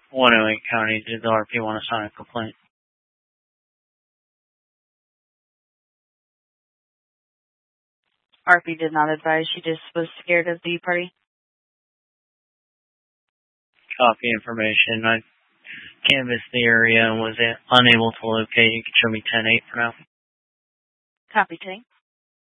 108 County, did the RP want to sign a complaint? RP did not advise. She just was scared of the party. Copy information. I canvassed the area and was unable to locate. You can show me 10-8 for now. Copy, Tank.